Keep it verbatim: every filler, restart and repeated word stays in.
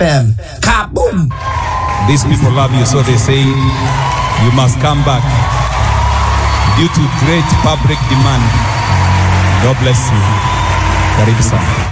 M. Kaboom! These people love you, so they say you must come back due to great public demand. God bless you. Karibu sana.